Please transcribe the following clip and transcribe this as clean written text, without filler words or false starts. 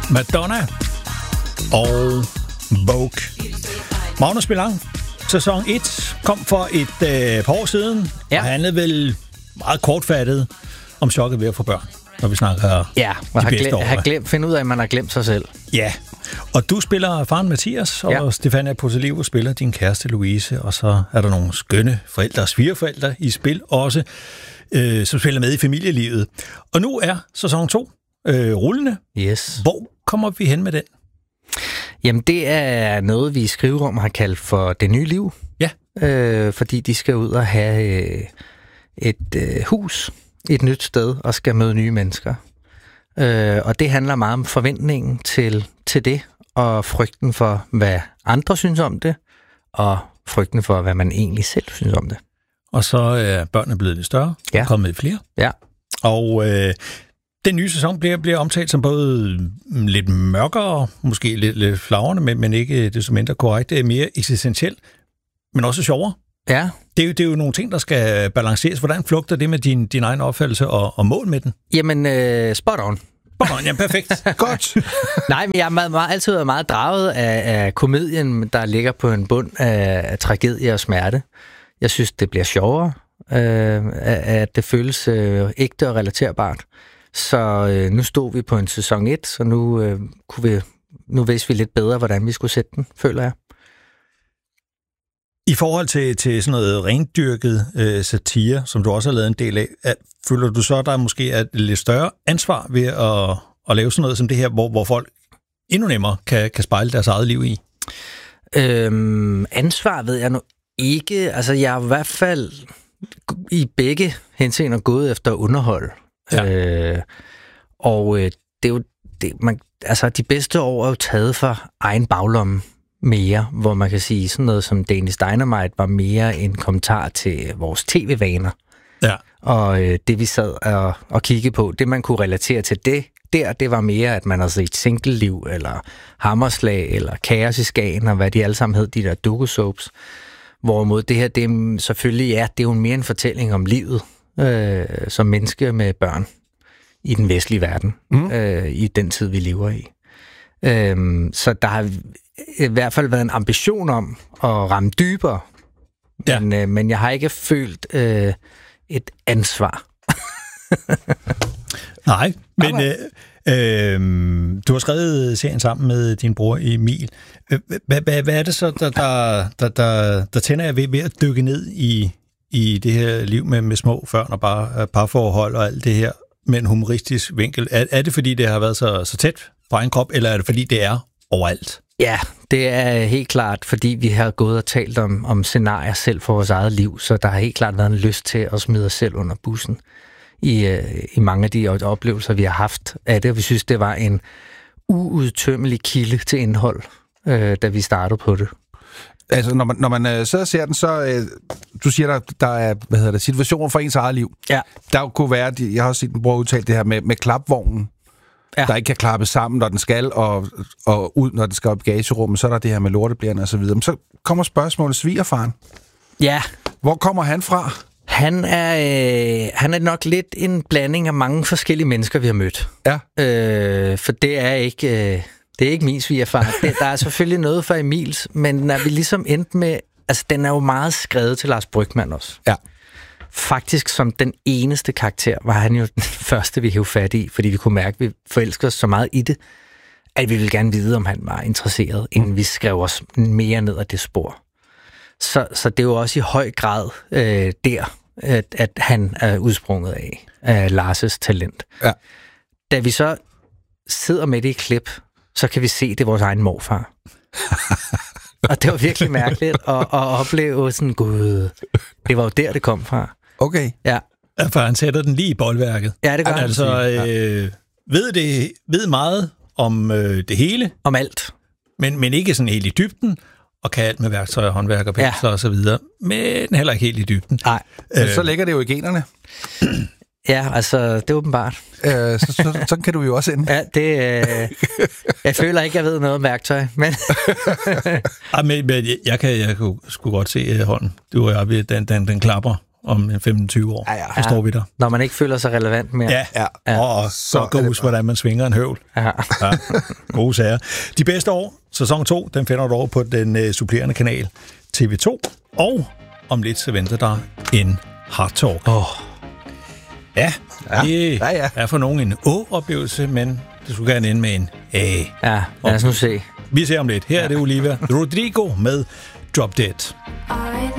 Madonna og Vogue. Magnus Belang, sæson 1 kom for et par år siden, og handlede vel meget kortfattet om chokket ved at få børn, når vi snakker har finde ud af, at man har glemt sig selv. Ja, og du spiller faren Mathias, og Stefania Potalivo spiller din kæreste Louise, og så er der nogle skønne forældre og svigerforældre i spil også, som spiller med i familielivet. Og nu er sæson 2 rullende. Yes. Hvor kommer vi hen med den? Jamen, det er noget, vi i Skriverum har kaldt for Det Nye Liv. Ja. Fordi de skal ud og have et hus, et nyt sted, og skal møde nye mennesker. Og det handler meget om forventningen til det, og frygten for, hvad andre synes om det, og frygten for, hvad man egentlig selv synes om det. Og så er børnene blevet lidt større, kommet flere. Ja. Og den nye sæson bliver omtalt som både lidt mørkere, måske lidt flagrende, men ikke det som mindre korrekt. Det er mere eksistentielt, men også sjovere. Ja. Det er jo nogle ting, der skal balanceres. Hvordan flugter det med din egen opfattelse og mål med den? Jamen, spot on. Ja, perfekt. Godt. Nej, men jeg har altid været meget draget af komedien, der ligger på en bund af tragedie og smerte. Jeg synes, det bliver sjovere, at det føles ægte og relaterbart. Så nu stod vi på en sæson 1, så nu vidste vi lidt bedre, hvordan vi skulle sætte den, føler jeg. I forhold til sådan noget rendyrket satire, som du også har lavet en del af, føler du så, at der måske er et lidt større ansvar ved at lave sådan noget som det her, hvor folk endnu nemmere kan spejle deres eget liv i? Ansvar ved jeg nu ikke. Altså, jeg er i hvert fald i begge henseender gået efter underhold. Ja. Og det er jo de bedste år er jo taget for egen baglomme mere, hvor man kan sige sådan noget som Danish Dynamite var mere en kommentar til vores tv-vaner. Ja. Og det vi sad og kiggede på, det man kunne relatere til det var mere, at man har set Single-liv, eller Hammerslag, eller Kaos i Skagen, og hvad de alle sammen hed, de der doku-soaps. Hvorimod det her, det er selvfølgelig, det er jo mere en fortælling om livet som menneske med børn i den vestlige verden, i den tid, vi lever i. Så der har i hvert fald været en ambition om at ramme dybere, men jeg har ikke følt et ansvar. Nej, men du har skrevet serien sammen med din bror Emil. Hvad er det så, der tænder jer ved at dykke ned i det her liv med små børn og bare parforhold og alt det her med en humoristisk vinkel? Er det, fordi det har været så tæt på egen krop, eller er det, fordi det er overalt? Ja, det er helt klart, fordi vi har gået og talt om scenarier selv for vores eget liv, så der har helt klart været en lyst til at smide os selv under bussen i mange af de oplevelser, vi har haft af det. Vi synes, det var en uudtømmelig kilde til indhold, da vi startede på det. Altså, når man så ser den, så du siger, der er situationer for ens eget liv. Ja. Der kunne være, jeg har også set den bror udtale det her med klapvognen, der ikke kan klappe sammen, når den skal, og ud, når den skal op i bagagerummet. Så er der det her med lorteblærerne og så videre. Men så kommer spørgsmålet, svigerfaren. Ja. Hvor kommer han fra? Han er nok lidt en blanding af mange forskellige mennesker, vi har mødt. Ja. For det er ikke min svigerfar. Der er selvfølgelig noget for Emils, men når vi ligesom endte med... Altså, den er jo meget skrevet til Lars Brygmann også. Ja. Faktisk som den eneste karakter var han jo den første, vi hævde fat i, fordi vi kunne mærke, at vi forelskede os så meget i det, at vi ville gerne vide, om han var interesseret, inden vi skrev os mere ned ad det spor. Så det er jo også i høj grad at han er udsprunget af Lars' talent. Ja. Da vi så sidder med det i klip, så kan vi se, det er vores egen morfar. Og det var virkelig mærkeligt at opleve sådan, gud, det var jo der, det kom fra. Okay. Ja. For han sætter den lige i boldværket. Ja, det gør han. Altså, ved meget om det hele. Om alt. Men ikke sådan helt i dybden, og kan alt med værktøjer, håndværk og pensler og så videre. Men heller ikke helt i dybden. Nej. Så ligger det jo i generne. Ja, altså, det er åbenbart. Sådan kan du jo også ende. Ja, det... jeg føler ikke, jeg ved noget om værktøj, men... men jeg kunne sgu godt se hånden. Du og jeg, den klapper om 15-20 år. Så står vi der. Når man ikke føler sig relevant mere. Ja. Og så gå huske, hvordan man svinger en høvl. Ja. Gode sager. De bedste år, sæson 2, den finder du over på den supplerende kanal TV2. Og om lidt, så venter der en Hard Talk. Ja, det er for nogen en oplevelse, men det skulle gerne ende med en A. Ja, lad os nu se. Vi ser om lidt. Her er det Olivia Rodrigo med Drop Dead.